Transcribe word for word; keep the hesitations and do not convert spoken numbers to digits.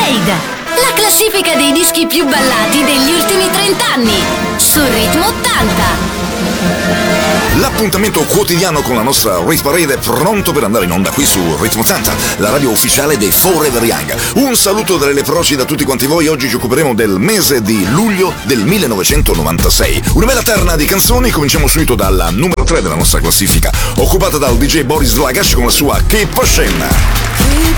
Parade, la classifica dei dischi più ballati degli ultimi trent'anni su Ritmo ottanta. L'appuntamento quotidiano con la nostra Rit Parade è pronto per andare in onda qui su Ritmo ottanta, la radio ufficiale dei Forever Young. Un saluto dalle Leproci da tutti quanti voi. Oggi ci occuperemo del mese di luglio del millenovecentonovantasei. Una bella terna di canzoni. Cominciamo subito dalla numero tre della nostra classifica, occupata dal D J Boris Dlagash con la sua Keep Pushin'.